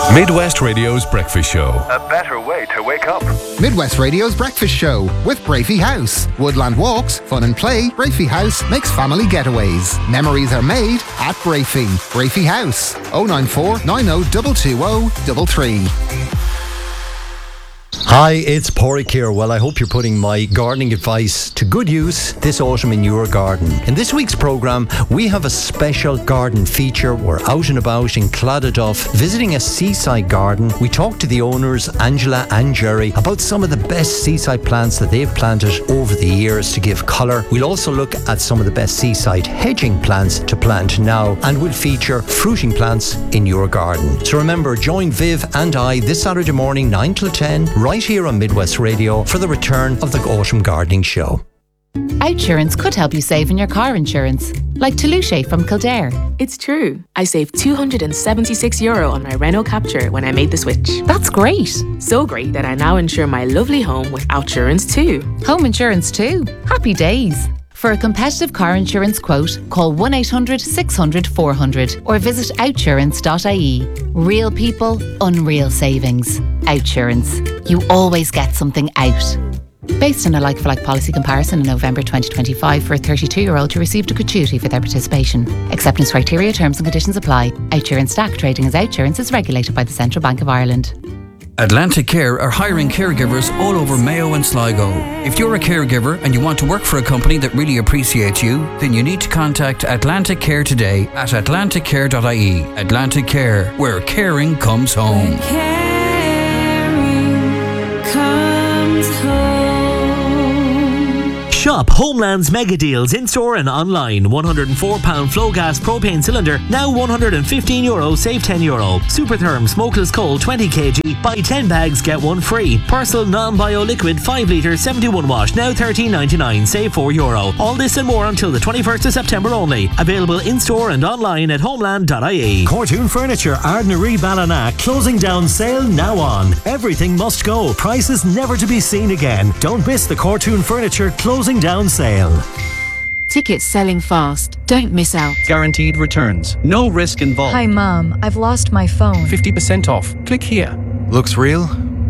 Midwest Radio's Breakfast Show. A better way to wake up. Midwest Radio's Breakfast Show with Brafey House. Woodland walks, fun and play. Brafey House makes family getaways. Memories are made at Brafey. Brafey House. 094 90 220 33. Hi, it's Pádraig here. Well, I hope you're putting my gardening advice to good use this autumn in your garden. In this week's programme, we have a special garden feature. We're out and about in Clontarf, visiting a seaside garden. We talk to the owners, Angela and Jerry, about some of the best seaside plants that they've planted over the years to give colour. We'll also look at some of the best seaside hedging plants to plant now, and we'll feature fruiting plants in your garden. So remember, join Viv and I this Saturday morning, 9 till 10, right here on Midwest Radio for the return of the Autumn Gardening Show. Outsurance could help you save on your car insurance, like Toulouse from Kildare. It's true. I saved €276 on my Renault Capture when I made the switch. That's great. So great that I now insure my lovely home with Outsurance too. Home insurance too. Happy days. For a competitive car insurance quote, call 1-800-600-400 or visit outsurance.ie. Real people, unreal savings. Outsurance. You always get something out. Based on a like-for-like policy comparison in November 2025 for a 32-year-old who received a gratuity for their participation. Acceptance criteria, terms and conditions apply. Outsurance Stack trading as Outsurance is regulated by the Central Bank of Ireland. Atlantic Care are hiring caregivers all over Mayo and Sligo. If you're a caregiver and you want to work for a company that really appreciates you, then you need to contact Atlantic Care today at atlanticcare.ie. Atlantic Care, where caring comes home. Where caring comes home. Shop Homeland's mega deals in-store and online. £104 flow gas propane cylinder, now €115, save €10. Supertherm smokeless coal 20 kg, buy 10 bags, get one free. Persil non-bio liquid 5 litre 71 watt, now $13.99, save €4. All this and more until the 21st of September only. Available in-store and online at homeland.ie. Cortoon Furniture, Ardnaree Ballina, closing down sale now on. Everything must go. Prices never to be seen again. Don't miss the Cortoon Furniture closing down sale. Tickets selling fast. Don't miss out. Guaranteed returns. No risk involved. Hi Mom, I've lost my phone. 50% off. Click here. Looks real?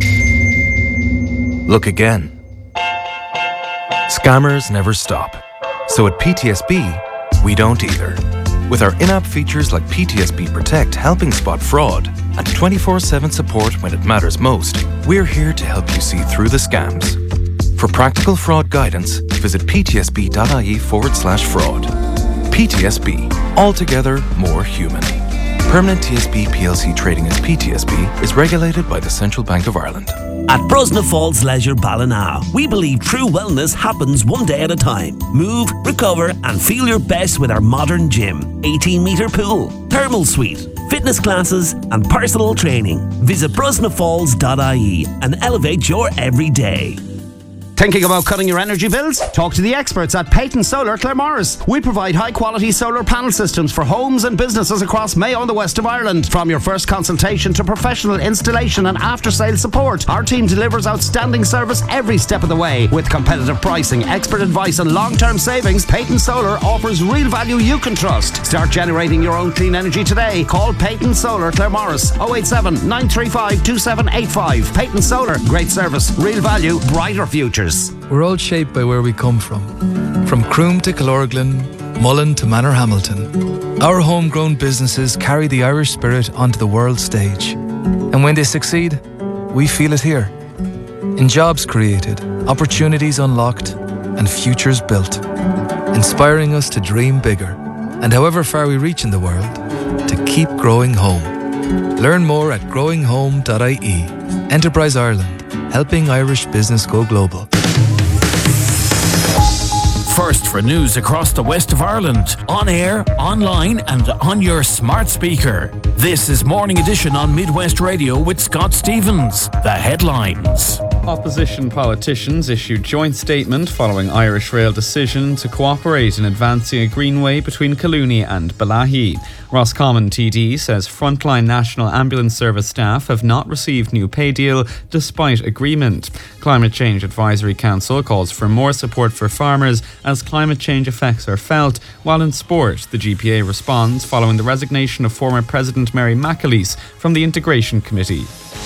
Look again. Scammers never stop. So at PTSB, we don't either. With our in-app features like PTSB Protect helping spot fraud and 24/7 support when it matters most, we're here to help you see through the scams. For practical fraud guidance, visit ptsb.ie/fraud. PTSB, altogether more human. Permanent TSB PLC trading as PTSB is regulated by the Central Bank of Ireland. At Brosna Falls Leisure Ballina, we believe true wellness happens one day at a time. Move, recover and feel your best with our modern gym, 18-metre pool, thermal suite, fitness classes and personal training. Visit brosnafalls.ie and elevate your everyday. Thinking about cutting your energy bills? Talk to the experts at Peyton Solar Claremorris. We provide high-quality solar panel systems for homes and businesses across Mayo and the west of Ireland. From your first consultation to professional installation and after-sales support, our team delivers outstanding service every step of the way. With competitive pricing, expert advice and long-term savings, Peyton Solar offers real value you can trust. Start generating your own clean energy today. Call Peyton Solar Claremorris 087 935 2785. Peyton Solar, great service, real value, brighter futures. We're all shaped by where we come from Croom to Killorglin, Mullen to Manorhamilton. Our homegrown businesses carry the Irish spirit onto the world stage. And when they succeed, we feel it here. In jobs created, opportunities unlocked, and futures built. Inspiring us to dream bigger, and however far we reach in the world, to keep growing home. Learn more at growinghome.ie. Enterprise Ireland, helping Irish business go global. First for news across the west of Ireland, on air, online and on your smart speaker. This is Morning Edition on Midwest Radio with Scott Stevens. The headlines. Opposition politicians issued joint statement following Irish Rail decision to cooperate in advancing a greenway between Collooney and Balahi. Roscommon TD says frontline National Ambulance Service staff have not received new pay deal despite agreement. Climate Change Advisory Council calls for more support for farmers as climate change effects are felt, while in sport, the GPA responds following the resignation of former President Mary McAleese from the Integration Committee.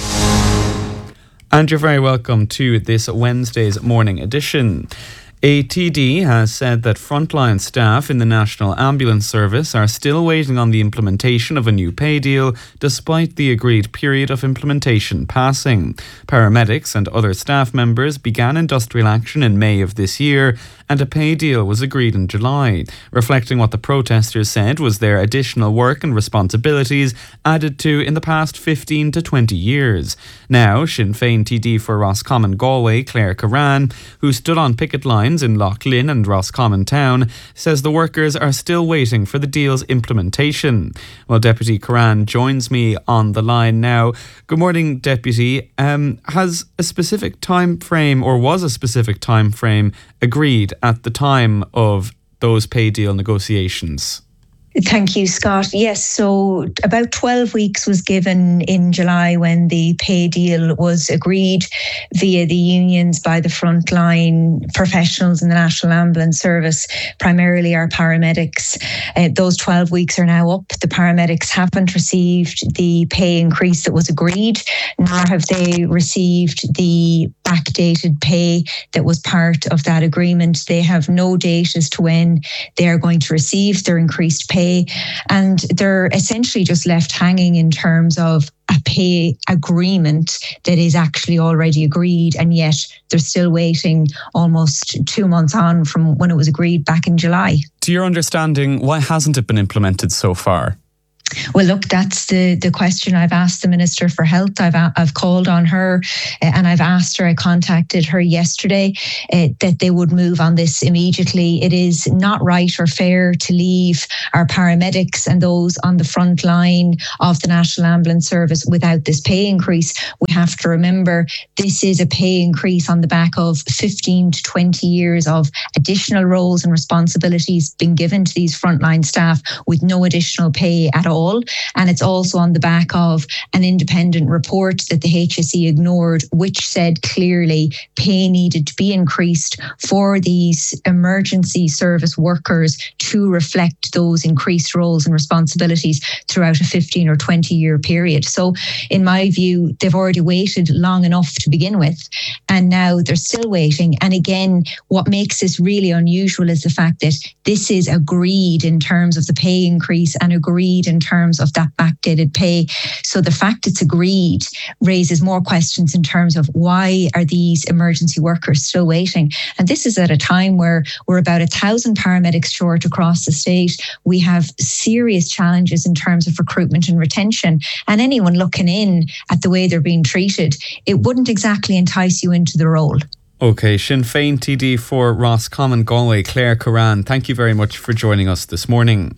And you're very welcome to this Wednesday's morning edition. A TD has said that frontline staff in the National Ambulance Service are still waiting on the implementation of a new pay deal despite the agreed period of implementation passing. Paramedics and other staff members began industrial action in May of this year, and a pay deal was agreed in July, reflecting what the protesters said was their additional work and responsibilities added to in the past 15 to 20 years. Now, Sinn Féin TD for Roscommon Galway, Claire Curran, who stood on picket lines in Lough Lynn and Roscommon Town, says the workers are still waiting for the deal's implementation. Well, Deputy Curran joins me on the line now. Good morning, Deputy. Has a specific time frame, or was a specific time frame, agreed at the time of those pay deal negotiations? Thank you, Scott. Yes, so about 12 weeks was given in July when the pay deal was agreed via the unions by the frontline professionals in the National Ambulance Service, primarily our paramedics. Those 12 weeks are now up. The paramedics haven't received the pay increase that was agreed, nor have they received the backdated pay that was part of that agreement. They have no date as to when they are going to receive their increased pay. And they're essentially just left hanging in terms of a pay agreement that is actually already agreed, and yet they're still waiting almost 2 months on from when it was agreed back in July. To your understanding, why hasn't it been implemented so far? Well, look, that's the question I've asked the Minister for Health. I've called on her and I've asked her, I contacted her yesterday, that they would move on this immediately. It is not right or fair to leave our paramedics and those on the front line of the National Ambulance Service without this pay increase. We have to remember this is a pay increase on the back of 15 to 20 years of additional roles and responsibilities being given to these frontline staff with no additional pay at all. And it's also on the back of an independent report that the HSE ignored, which said clearly pay needed to be increased for these emergency service workers to reflect those increased roles and responsibilities throughout a 15 or 20 year period. So in my view, they've already waited long enough to begin with, and now they're still waiting. And again, what makes this really unusual is the fact that this is agreed in terms of the pay increase and agreed in terms of that backdated pay. So the fact it's agreed raises more questions in terms of why are these emergency workers still waiting? And this is at a time where we're about 1,000 paramedics short across the state. We have serious challenges in terms of recruitment and retention. And anyone looking in at the way they're being treated, it wouldn't exactly entice you into the role. OK, Sinn Féin TD for Roscommon Galway, Claire Curran, thank you very much for joining us this morning.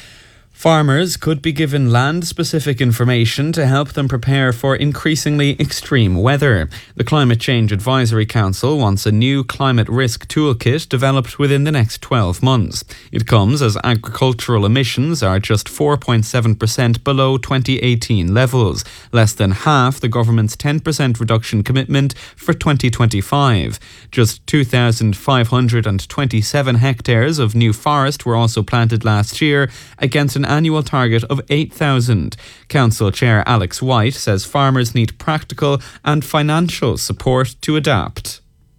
Farmers could be given land-specific information to help them prepare for increasingly extreme weather. The Climate Change Advisory Council wants a new climate risk toolkit developed within the next 12 months. It comes as agricultural emissions are just 4.7% below 2018 levels, less than half the government's 10% reduction commitment for 2025. Just 2,527 hectares of new forest were also planted last year, against an annual target of 8,000. Council Chair Alex White says farmers need practical and financial support to adapt.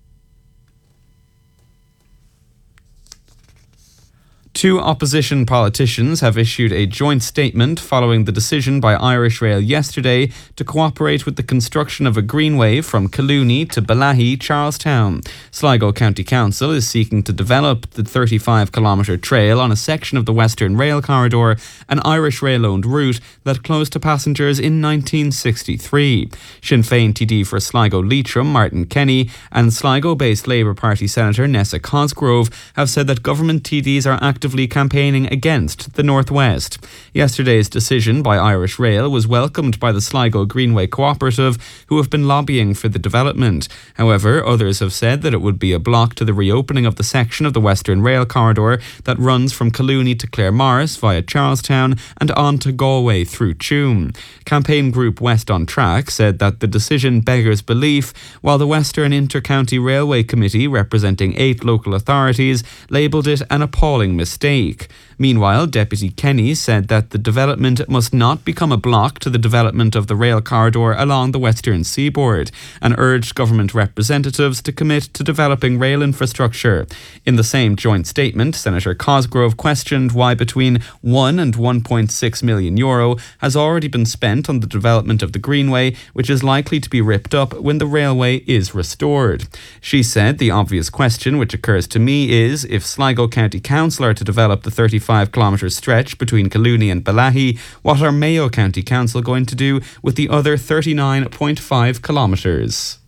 Two opposition politicians have issued a joint statement following the decision by Irish Rail yesterday to cooperate with the construction of a greenway from Collooney to Balahi, Charlestown. Sligo County Council is seeking to develop the 35-kilometre trail on a section of the Western Rail Corridor, an Irish Rail-owned route that closed to passengers in 1963. Sinn Féin TD for Sligo Leitrim, Martin Kenny, and Sligo-based Labour Party Senator Nessa Cosgrove have said that government TDs are actively actively campaigning against the North West. Yesterday's decision by Irish Rail was welcomed by the Sligo Greenway Cooperative, who have been lobbying for the development. However, others have said that it would be a block to the reopening of the section of the Western Rail corridor that runs from Collooney to Claremorris via Charlestown and on to Galway through Tuam. Campaign group West on Track said that the decision beggars belief, while the Western Inter-County Railway Committee, representing 8 local authorities, labelled it an appalling mistake. Meanwhile, Deputy Kenny said that the development must not become a block to the development of the rail corridor along the western seaboard, and urged government representatives to commit to developing rail infrastructure. In the same joint statement, Senator Cosgrove questioned why between €1 and €1.6 million has already been spent on the development of the Greenway, which is likely to be ripped up when the railway is restored. She said the obvious question which occurs to me is, if Sligo County Council are to develop the 35-kilometre stretch between Collooney and Balahy, what are Mayo County Council going to do with the other 39.5 kilometres?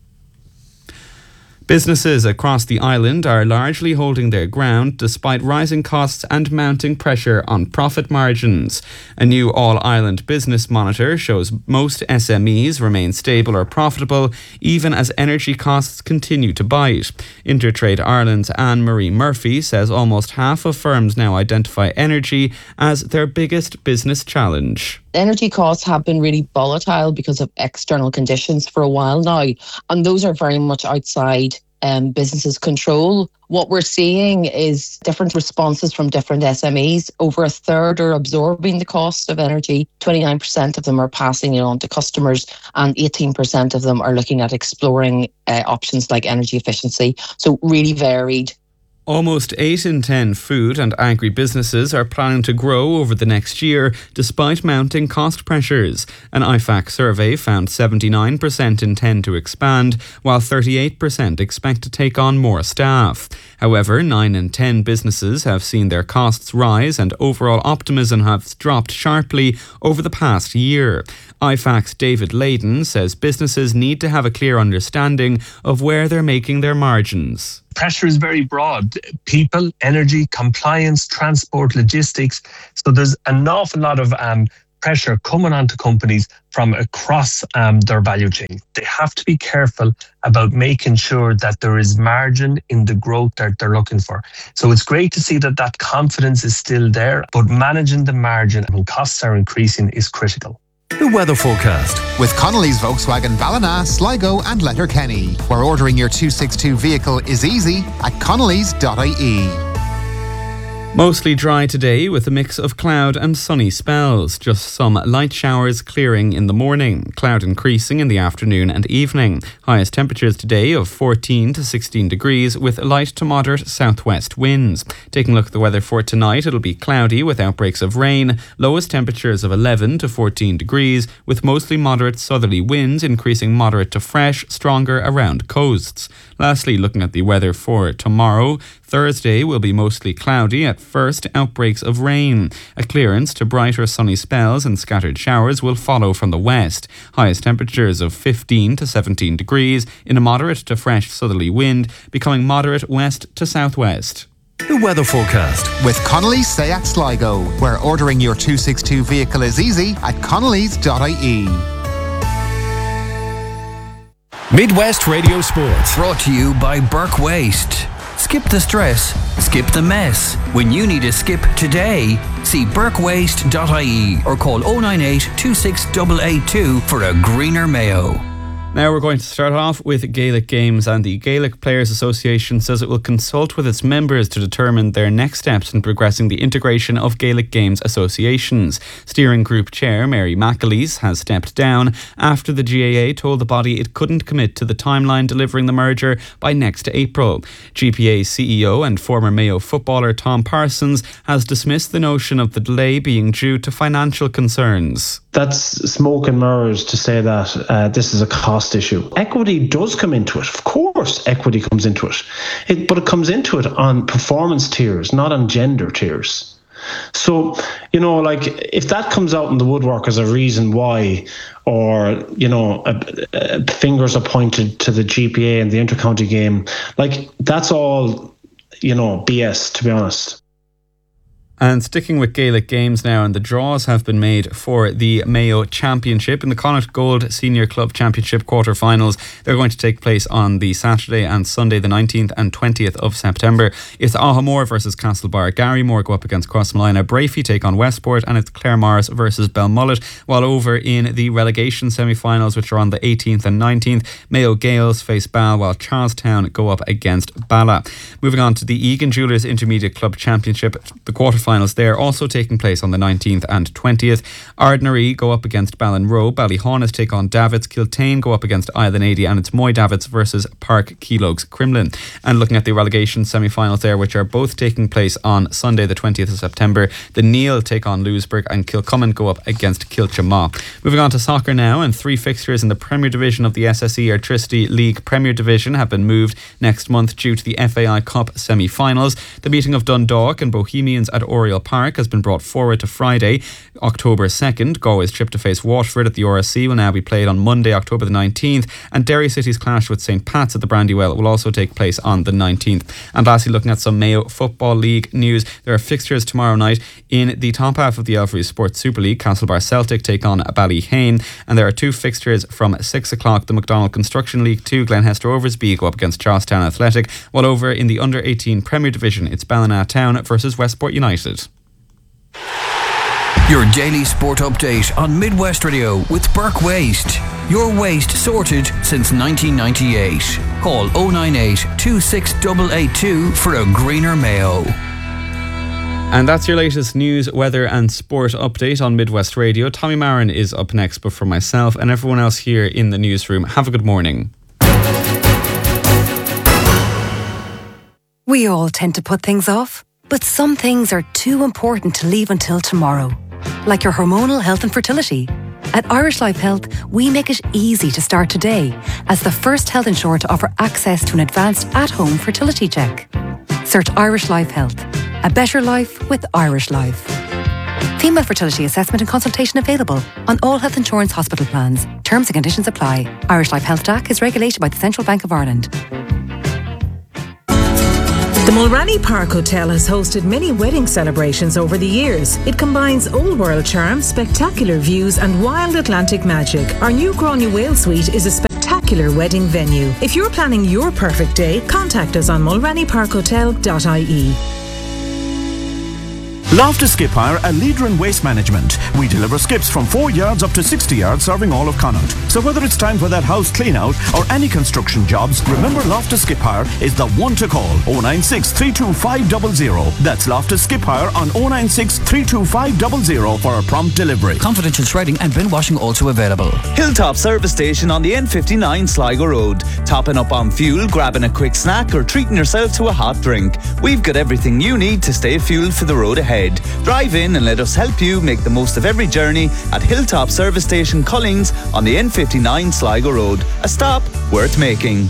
Businesses across the island are largely holding their ground despite rising costs and mounting pressure on profit margins. A new All-Ireland Business Monitor shows most SMEs remain stable or profitable even as energy costs continue to bite. Intertrade Ireland's Anne-Marie Murphy says almost half of firms now identify energy as their biggest business challenge. Energy costs have been really volatile because of external conditions for a while now, and those are very much outside businesses' control. What we're seeing is different responses from different SMEs. Over a third are absorbing the cost of energy, 29% of them are passing it on to customers, and 18% of them are looking at exploring options like energy efficiency. So really varied. Almost 8 in 10 food and agri-businesses are planning to grow over the next year despite mounting cost pressures. An IFAC survey found 79% intend to expand, while 38% expect to take on more staff. However, 9 in 10 businesses have seen their costs rise and overall optimism has dropped sharply over the past year. IFAC's David Layden says businesses need to have a clear understanding of where they're making their margins. Pressure is very broad. People, energy, compliance, transport, logistics. So there's an awful lot of pressure coming onto companies from across their value chain. They have to be careful about making sure that there is margin in the growth that they're looking for. So it's great to see that that confidence is still there, but managing the margin when costs are increasing is critical. The weather forecast with Connolly's Volkswagen Ballina, Sligo and Letterkenny, where ordering your 262 vehicle is easy at connolly's.ie. Mostly dry today with a mix of cloud and sunny spells. Just some light showers clearing in the morning. Cloud increasing in the afternoon and evening. Highest temperatures today of 14 to 16 degrees with light to moderate southwest winds. Taking a look at the weather for tonight, it'll be cloudy with outbreaks of rain. Lowest temperatures of 11 to 14 degrees with mostly moderate southerly winds increasing moderate to fresh, stronger around coasts. Lastly, looking at the weather for tomorrow, Thursday will be mostly cloudy at first, outbreaks of rain. A clearance to brighter sunny spells and scattered showers will follow from the west. Highest temperatures of 15 to 17 degrees in a moderate to fresh southerly wind, becoming moderate west to southwest. The weather forecast with Connolly's Seat Sligo, where ordering your 262 vehicle is easy at connolly's.ie. Midwest Radio Sports. Brought to you by Burke Waste. Skip the stress, skip the mess. When you need a skip today, see burkewaste.ie or call 098 26882 for a greener Mayo. Now we're going to start off with Gaelic Games, and the Gaelic Players Association says it will consult with its members to determine their next steps in progressing the integration of Gaelic Games associations. Steering Group Chair Mary McAleese has stepped down after the GAA told the body it couldn't commit to the timeline delivering the merger by next April. GPA CEO and former Mayo footballer Tom Parsons has dismissed the notion of the delay being due to financial concerns. That's smoke and mirrors to say that this is a cost issue. Equity does come into it. Of course, equity comes into it. But it comes into it on performance tiers, not on gender tiers. So, if that comes out in the woodwork as a reason why, or, fingers are pointed to the GPA and the inter-county game, that's all, BS, to be honest. And sticking with Gaelic games now, and the draws have been made for the Mayo Championship. In the Connacht Gold Senior Club Championship quarter-finals, they're going to take place on the Saturday and Sunday, the 19th and 20th of September. It's Ahamore versus Castlebar. Garrymore go up against Crossmolina. Brafey take on Westport, and it's Claremorris versus Belmullet. While over in the relegation semi-finals, which are on the 18th and 19th, Mayo Gales face Bal, while Charlestown go up against Bala. Moving on to the Egan Jewelers Intermediate Club Championship, the quarter-finals there also taking place on the 19th and 20th. Ardnaree go up against Ballinrobe. Ballyhaunis take on Davits. Kiltane go up against Islanady, and it's Moy Davits versus Park Keelogues Crimlin. And looking at the relegation semi-finals there, which are both taking place on Sunday the 20th of September, the Neil take on Louisburgh, and Kilcummin go up against Kilchamaw. Moving on to soccer now, and 3 fixtures in the Premier Division of the SSE Airtricity League Premier Division have been moved next month due to the FAI Cup semi-finals. The meeting of Dundalk and Bohemians at Oriel Park has been brought forward to Friday, October 2nd. Galway's trip to face Waterford at the RSC will now be played on Monday, October the 19th, and Derry City's clash with St. Pat's at the Brandywell will also take place on the 19th. And lastly, looking at some Mayo Football League news, there are fixtures tomorrow night in the top half of the Elfrey Sports Super League. Castlebar Celtic take on Ballyhane, and there are 2 fixtures from 6 o'clock. The McDonald Construction League 2, Glenhester Oversby go up against Charlestown Athletic, while over in the Under-18 Premier Division, it's Ballina Town versus Westport United. Your daily sport update on Midwest Radio with Burke Waste. Your waste sorted since 1998. Call 098 26882 for a greener Mayo. And that's your latest news, weather and sport update on Midwest Radio. Tommy Marin is up next, but for myself and everyone else here in the newsroom, have a good morning. We all tend to put things off, but some things are too important to leave until tomorrow. Like your hormonal health and fertility. At Irish Life Health, we make it easy to start today as the first health insurer to offer access to an advanced at-home fertility check. Search Irish Life Health. A better life with Irish Life. Female fertility assessment and consultation available on all health insurance hospital plans. Terms and conditions apply. Irish Life Health DAC is regulated by the Central Bank of Ireland. The Mulranny Park Hotel has hosted many wedding celebrations over the years. It combines old world charm, spectacular views and wild Atlantic magic. Our new Gráinne Whale Suite is a spectacular wedding venue. If you're planning your perfect day, contact us on mulrannyparkhotel.ie. Loftus Skip Hire, a leader in waste management. We deliver skips from 4 yards up to 60 yards, serving all of Connacht. So whether it's time for that house clean out or any construction jobs, remember Loftus Skip Hire is the one to call. 096 325 00. That's Loftus Skip Hire on 096 325 00 for a prompt delivery. Confidential shredding and bin washing also available. Hilltop Service Station on the N59 Sligo Road. Topping up on fuel, grabbing a quick snack or treating yourself to a hot drink. We've got everything you need to stay fueled for the road ahead. Drive in and let us help you make the most of every journey at Hilltop Service Station Collings on the N59 Sligo Road. A stop worth making.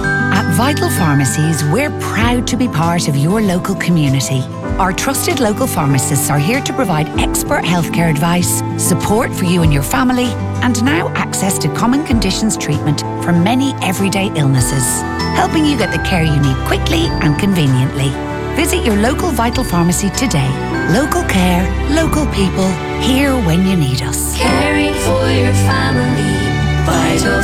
At Vital Pharmacies, we're proud to be part of your local community. Our trusted local pharmacists are here to provide expert healthcare advice, support for you and your family, and now access to common conditions treatment for many everyday illnesses, helping you get the care you need quickly and conveniently. Visit your local Vital Pharmacy today. Local care, local people, here when you need us. Caring for your family, Vital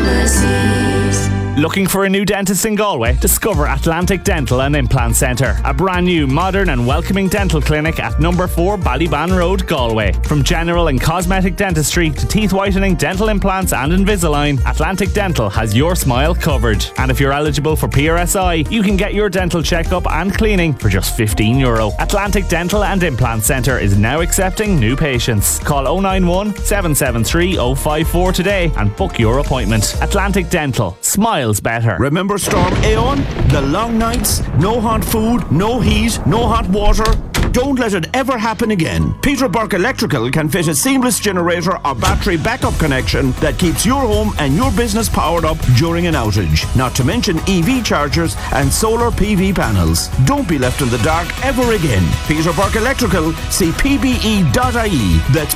Pharmacies. Looking for a new dentist in Galway? Discover Atlantic Dental and Implant Centre, a brand new, modern and welcoming dental clinic at number 4 Ballyban Road, Galway. From general and cosmetic dentistry to teeth whitening, dental implants and Invisalign, Atlantic Dental has your smile covered. And if you're eligible for PRSI, you can get your dental checkup and cleaning for just €15. Atlantic Dental and Implant Centre is now accepting new patients. Call 091 773 054 today and book your appointment. Atlantic Dental. Smile better. Remember Storm Aeon? The long nights, no hot food, no heat, no hot water. Don't let it ever happen again. Peter Burke Electrical can fit a seamless generator or battery backup connection that keeps your home and your business powered up during an outage. Not to mention EV chargers and solar PV panels. Don't be left in the dark ever again. Peter Burke Electrical, see pbe.ie. That's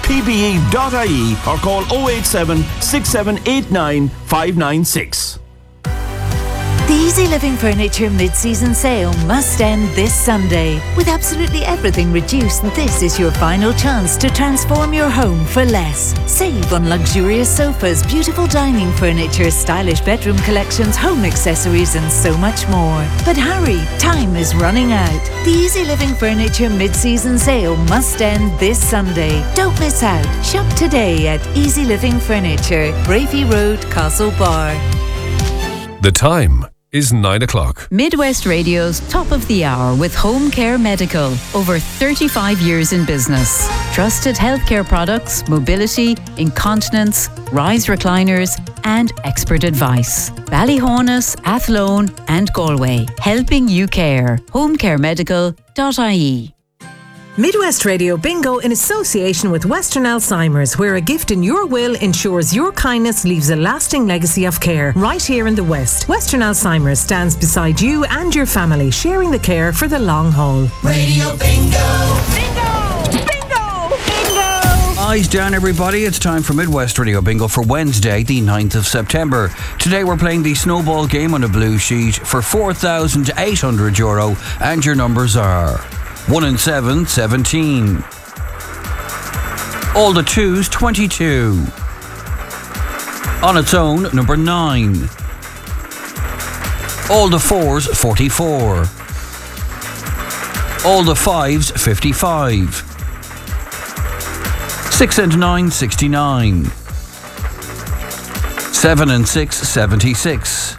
pbe.ie or call 087 6789 596. The Easy Living Furniture mid-season sale must end this Sunday. With absolutely everything reduced, this is your final chance to transform your home for less. Save on luxurious sofas, beautiful dining furniture, stylish bedroom collections, home accessories and so much more. But hurry, time is running out. The Easy Living Furniture mid-season sale must end this Sunday. Don't miss out. Shop today at Easy Living Furniture, Brafey Road, Castlebar. The time is 9 o'clock. Midwest Radio's Top of the Hour with Home Care Medical. Over 35 years in business. Trusted healthcare products, mobility, incontinence, rise recliners, and expert advice. Ballyhonus, Athlone, and Galway. Helping you care. homecaremedical.ie. Midwest Radio Bingo in association with Western Alzheimer's, where a gift in your will ensures your kindness leaves a lasting legacy of care right here in the West. Western Alzheimer's stands beside you and your family, sharing the care for the long haul. Radio Bingo! Eyes down, everybody. It's time for Midwest Radio Bingo for Wednesday, the 9th of September. Today we're playing the snowball game on a blue sheet for €4,800, and your numbers are 1 and 7, 17. All the 2s, 22. On its own, number 9. All the 4s, 44. All the 5s, 55. 6 and 9, 69. 7 and 6, 76.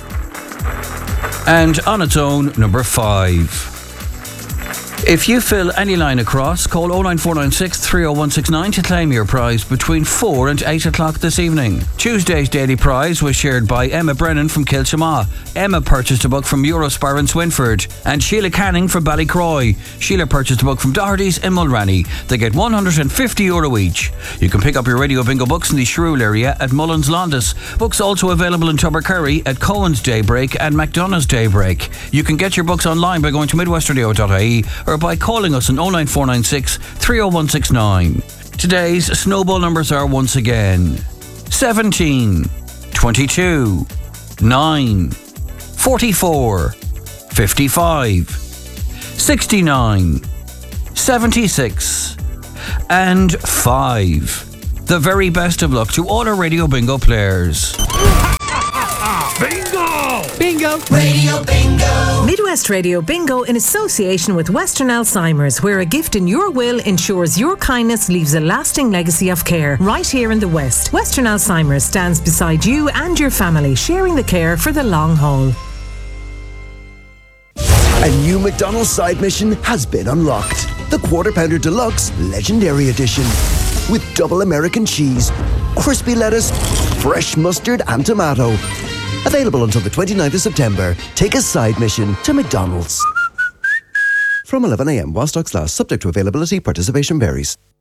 And on its own, number 5. If you fill any line across, call 09496 30169 to claim your prize between 4 and 8 o'clock this evening. Tuesday's daily prize was shared by Emma Brennan from Kilchama. Emma purchased a book from Eurospar in Swinford. And Sheila Canning from Ballycroy. Sheila purchased a book from Doherty's in Mulranny. They get €150 each. You can pick up your Radio Bingo books in the Shrewell area at Mullins Londis. Books also available in Tubbercurry at Cohen's Daybreak and McDonough's Daybreak. You can get your books online by going to midwestradio.ie or by calling us on 09496 30169. Today's snowball numbers are once again 17, 22, 9, 44, 55, 69, 76, and 5. The very best of luck to all our Radio Bingo players. Bingo! Bingo! Radio Bingo! Midwest Radio Bingo in association with Western Alzheimer's, where a gift in your will ensures your kindness leaves a lasting legacy of care right here in the West. Western Alzheimer's stands beside you and your family, sharing the care for the long haul. A new McDonald's side mission has been unlocked. The Quarter Pounder Deluxe Legendary Edition. With double American cheese, crispy lettuce, fresh mustard and tomato. Available until the 29th of September. Take a side mission to McDonald's. From 11 a.m. while stocks last, subject to availability, participation varies.